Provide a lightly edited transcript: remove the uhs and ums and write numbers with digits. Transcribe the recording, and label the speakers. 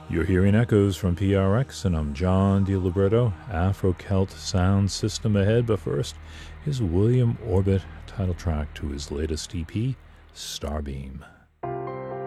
Speaker 1: You're hearing echoes from PRX, and I'm John DiLibretto. Afro-Celt sound system ahead, but first is William Orbit, title track to his latest EP, Starbeam.